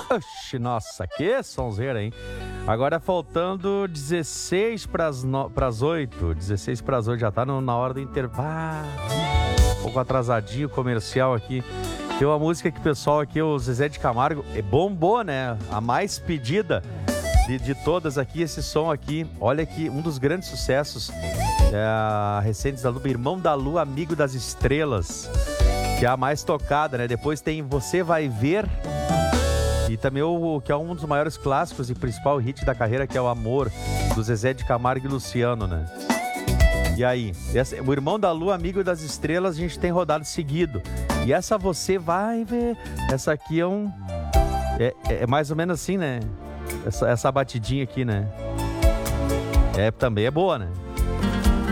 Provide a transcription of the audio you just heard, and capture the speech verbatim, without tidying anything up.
Oxi, nossa, que sonzeira, hein? Agora faltando dezesseis para as oito. dezesseis para as oito, já tá no, na hora do intervalo. Um pouco atrasadinho comercial aqui. Tem uma música que o pessoal aqui, o Zezé de Camargo, é bombou, né? A mais pedida de, de todas aqui, esse som aqui. Olha aqui, um dos grandes sucessos é, recentes da Lu, Irmão da Lua, Amigo das Estrelas, que é a mais tocada, né? Depois tem Você Vai Ver, e também o que é um dos maiores clássicos e principal hit da carreira, que é o Amor, do Zezé de Camargo e Luciano, né? E aí, essa, o Irmão da Lua, Amigo das Estrelas, a gente tem rodado seguido. E essa Você Vai Ver, essa aqui é um... É, é mais ou menos assim, né? Essa, essa batidinha aqui, né? É, também é boa, né?